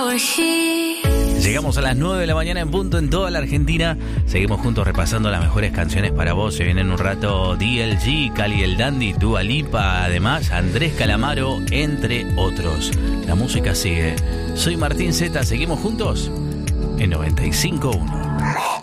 Llegamos a las 9 de la mañana en punto en toda la Argentina. Seguimos juntos repasando las mejores canciones para vos. Se viene en un rato DLG, Cali el Dandy, Dua Lipa, además Andrés Calamaro, entre otros. La música sigue. Soy Martín Zeta, seguimos juntos en 95.1.